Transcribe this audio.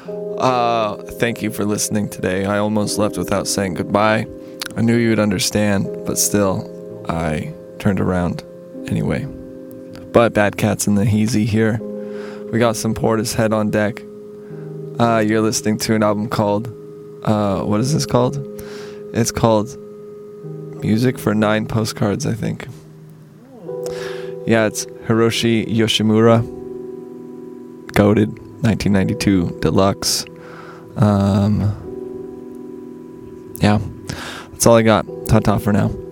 Thank you for listening today. I almost left without saying goodbye. I knew you would understand, but still, I turned around anyway. But Bad Cats and the Heezy here. We got some Portishead on deck. You're listening to an album called, what is this called? It's called Music for 9 Postcards, I think. Yeah, it's Hiroshi Yoshimura. Goated, 1992, Deluxe. Yeah, that's all I got. Ta-ta for now.